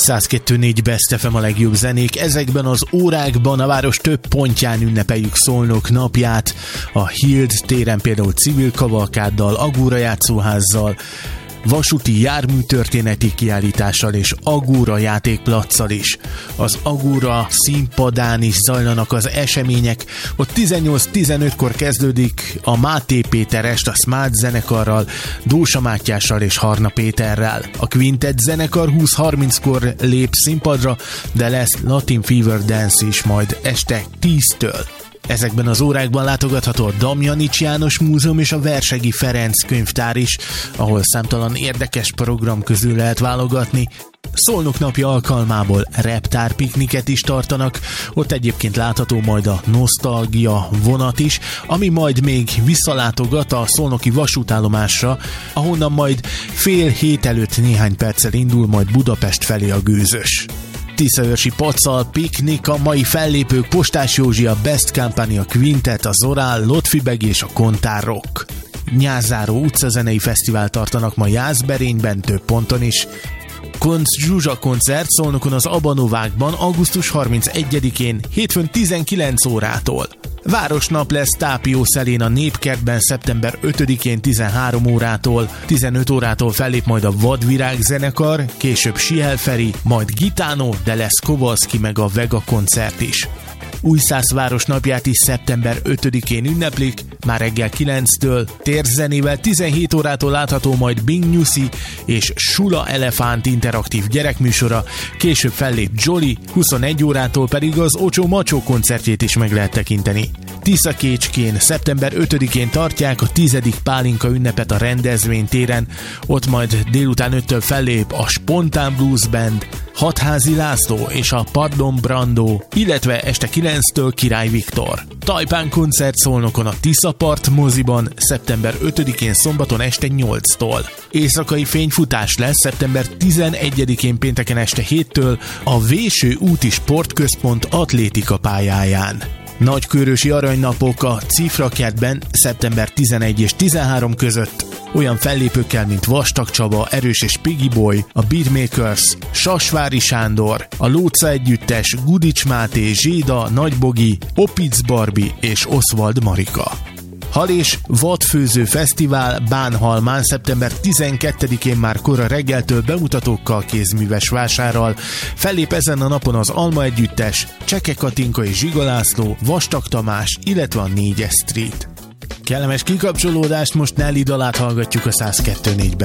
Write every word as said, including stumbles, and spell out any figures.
száz kettő négy Best ef em a legjobb zenék. Ezekben az órákban a város több pontján ünnepeljük Szolnok napját. A Hild téren például civil kavalkáddal, Agóra játszóházzal, vasúti járműtörténeti kiállítással és Agóra játékplacccal is. Az Agóra színpadán is zajlanak az események. Ott tizennyolc tizenötkor kezdődik a Máté Péter est a Smart zenekarral, Dósa Mátyással és Harna Péterrel. A Quintet zenekar húsz harminckor lép színpadra, de lesz Latin Fever Dance is majd este tíztől. Ezekben az órákban látogatható a Damjanics János Múzeum és a Versegi Ferenc könyvtár is, ahol számtalan érdekes program közül lehet válogatni. Szolnok napja alkalmából reptárpikniket is tartanak, ott egyébként látható majd a Nosztalgia vonat is, ami majd még visszalátogat a szolnoki vasútállomásra, ahonnan majd fél hét előtt néhány perccel indul majd Budapest felé a gőzös. Tiszaőrsi Pacal, piknik, a mai fellépők Postás Józsi, a Best Company, a Quintet, a Zorál, Lotfibeg és a Kontár Rock. Nyárzáró utcazenei fesztivál tartanak ma Jászberényben, több ponton is. Konc Zsuzsa koncert Szolnokon az Abanovákban augusztus harmincegyedikén, hétfőn tizenkilenc órától. Városnap lesz Tápió Szelén a Népkertben szeptember ötödikén tizenhárom órától, tizenöt órától fellép majd a Vadvirág zenekar, később Siel Feri, majd Gitánó, de lesz Kovalszki meg a Vega koncert is. Újszász városnapját is szeptember ötödikén ünneplik, már reggel kilenctől, térzenével tizenhét órától látható majd Bing Nyuszi és Sula Elefánt interaktív gyerekműsora, később fellép Jolly, huszonegy órától pedig az Ocsó Macsó koncertjét is meg lehet tekinteni. Tiszakécskén szeptember ötödikén tartják a tizedik pálinka ünnepet a rendezvénytéren, ott majd délután öttől fellép a Spontán Blues Band, Hatházi László és a Pardon Brandó, illetve este kilenctől Király Viktor. Tajpán koncert Szolnokon a Tiszapart moziban szeptember ötödikén szombaton este nyolctól. Éjszakai fényfutás lesz szeptember tizenegyedikén pénteken este héttől a Véső úti sportközpont atlétika pályáján. Nagykőrösi aranynapok a Cifrakertben szeptember tizenegy és tizenhárom között, olyan fellépőkkel, mint Vastag Csaba, Erős és Piggy Boy, a Beatmakers, Sasvári Sándor, a Lóca Együttes, Gudics Máté, Zséda, Nagybogi, Opic Barbie és Oswald Marika. Hal és vadfőző fesztivál Bánhalmán szeptember tizenkettedikén már kora reggeltől bemutatókkal, kézműves vásárral. Fellép ezen a napon az Alma Együttes, Cseke Katinka és Zsiga László, Vastag Tamás, illetve a négyes Street. Kellemes kikapcsolódást, most Nelly dalát hallgatjuk a száz kettő négyben.